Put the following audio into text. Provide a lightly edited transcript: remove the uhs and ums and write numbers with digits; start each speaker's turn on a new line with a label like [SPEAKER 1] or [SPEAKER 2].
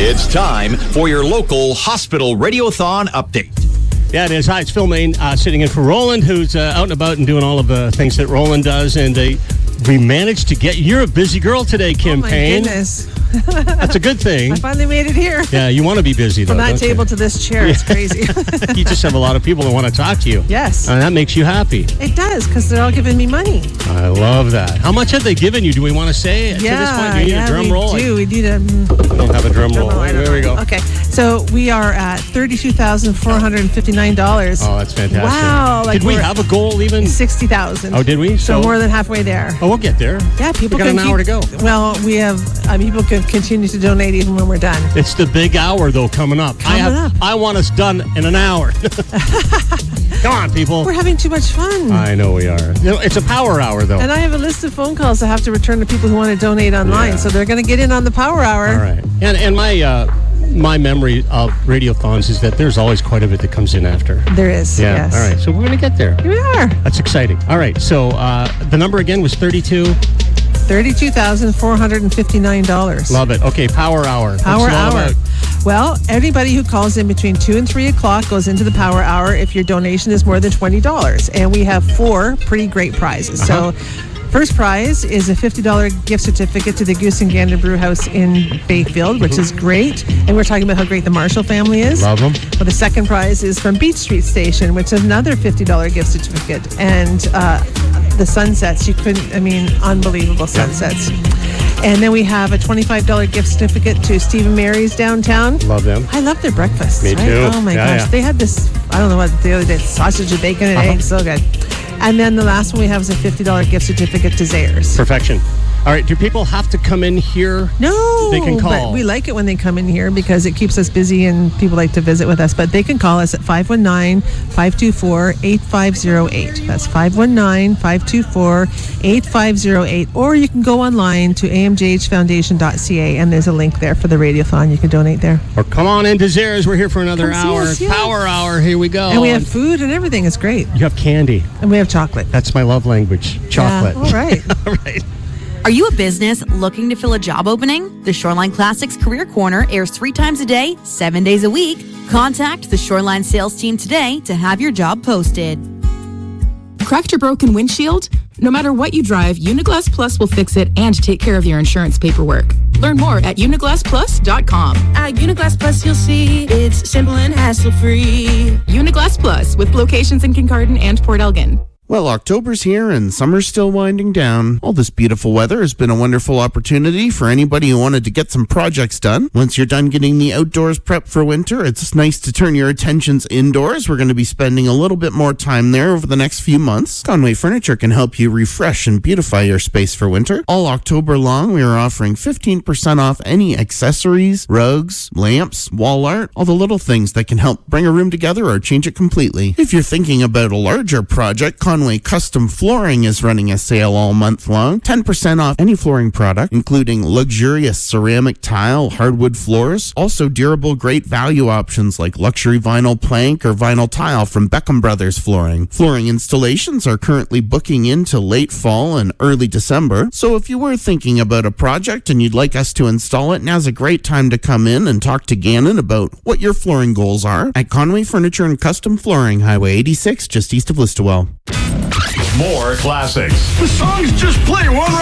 [SPEAKER 1] It's time for your local hospital radiothon update.
[SPEAKER 2] Yeah, it is. Hi, it's Phil Main sitting in for Roland, who's out and about and doing all of the things that Roland does. And we managed to get... You're a busy girl today, Kim Payne.
[SPEAKER 3] Oh, my goodness.
[SPEAKER 2] That's a it thing.
[SPEAKER 3] I finally made it here.
[SPEAKER 2] Yeah, you want to be busy, though.
[SPEAKER 3] From that table to this chair, it's crazy.
[SPEAKER 2] You just have a lot of people that want to talk to you.
[SPEAKER 3] Yes.
[SPEAKER 2] And that makes you happy.
[SPEAKER 3] It does, because they're all giving me money.
[SPEAKER 2] I love that. How much have they given you? Do we want to say to this point? Do you need a drum roll?
[SPEAKER 3] We do. We need a...
[SPEAKER 2] I don't have a drum roll. There we go.
[SPEAKER 3] Okay. So we are at $32,459.
[SPEAKER 2] Oh, that's fantastic.
[SPEAKER 3] Wow.
[SPEAKER 2] Did we have a goal even?
[SPEAKER 3] $60,000.
[SPEAKER 2] Oh, did we?
[SPEAKER 3] So more than halfway there.
[SPEAKER 2] Oh, we'll get there.
[SPEAKER 3] Yeah, people
[SPEAKER 2] we got an hour to go.
[SPEAKER 3] Well, we have... people can continue to donate even when we're done.
[SPEAKER 2] It's the big hour, though, coming up. I want us done in an hour. Come on, people.
[SPEAKER 3] We're having too much fun.
[SPEAKER 2] I know we are. It's a power hour, though.
[SPEAKER 3] And I have a list of phone calls I have to return to people who want to donate online.
[SPEAKER 2] Yeah.
[SPEAKER 3] So they're going to get in on the power hour.
[SPEAKER 2] All right. And my memory of radiothons is that there's always quite a bit that comes in after.
[SPEAKER 3] There is,
[SPEAKER 2] yeah.
[SPEAKER 3] Yes.
[SPEAKER 2] All right. So we're going to get there.
[SPEAKER 3] Here we are.
[SPEAKER 2] That's exciting. All right. So the number again was 32.
[SPEAKER 3] $32,459.
[SPEAKER 2] Love it. Okay, power hour.
[SPEAKER 3] Power hour. Well, anybody who calls in between 2 and 3 o'clock goes into the power hour if your donation is more than $20. And we have 4 pretty great prizes. So first prize is a $50 gift certificate to the Goose and Gander Brew House in Bayfield, which is great. And we're talking about how great the Marshall family is.
[SPEAKER 2] Love them.
[SPEAKER 3] Well, the second prize is from Beach Street Station, which is another $50 gift certificate. And the sunsets, unbelievable sunsets. And then we have a $25 gift certificate to Steve and Mary's downtown.
[SPEAKER 2] Love them.
[SPEAKER 3] I love their breakfast.
[SPEAKER 2] Me too.
[SPEAKER 3] Oh my gosh.
[SPEAKER 2] Yeah.
[SPEAKER 3] They had this, I don't know what the other day, sausage and bacon and eggs. So good. And then the last one we have is a $50 gift certificate to Zayre's.
[SPEAKER 2] Perfection. All right, do people have to come in here?
[SPEAKER 3] No.
[SPEAKER 2] They can call.
[SPEAKER 3] But we like it when they come in here because it keeps us busy and people like to visit with us. But they can call us at 519-524-8508. That's 519-524-8508. Or you can go online to amjhfoundation.ca and there's a link there for the radiothon. You can donate there.
[SPEAKER 2] Or come on into Zayre's. We're here for another hour.
[SPEAKER 3] Us, yes.
[SPEAKER 2] Power hour. Here we go.
[SPEAKER 3] And we have food and everything. It's great.
[SPEAKER 2] You have candy.
[SPEAKER 3] And we have chocolate.
[SPEAKER 2] That's my love language. Chocolate.
[SPEAKER 3] Yeah, all right.
[SPEAKER 2] All right.
[SPEAKER 4] Are you a business looking to fill a job opening? The Shoreline Classics Career Corner airs 3 times a day, 7 days a week. Contact the Shoreline sales team today to have your job posted.
[SPEAKER 5] Cracked your broken windshield? No matter what you drive, Uniglass Plus will fix it and take care of your insurance paperwork. Learn more at uniglassplus.com.
[SPEAKER 6] At Uniglass Plus, you'll see it's simple and hassle-free.
[SPEAKER 5] Uniglass Plus, with locations in Kincardine and Port Elgin.
[SPEAKER 7] Well, October's here and summer's still winding down. All this beautiful weather has been a wonderful opportunity for anybody who wanted to get some projects done. Once you're done getting the outdoors prepped for winter, it's nice to turn your attentions indoors. We're going to be spending a little bit more time there over the next few months. Conway Furniture can help you refresh and beautify your space for winter. All October long, we are offering 15% off any accessories, rugs, lamps, wall art, all the little things that can help bring a room together or change it completely. If you're thinking about a larger project, Conway Custom Flooring is running a sale all month long. 10% off any flooring product, including luxurious ceramic tile, hardwood floors. Also durable, great value options like luxury vinyl plank or vinyl tile from Beckham Brothers Flooring. Flooring installations are currently booking into late fall and early December. So if you were thinking about a project and you'd like us to install it, now's a great time to come in and talk to Gannon about what your flooring goals are at Conway Furniture and Custom Flooring, Highway 86, just east of Listowel.
[SPEAKER 1] More classics.
[SPEAKER 8] The songs just play one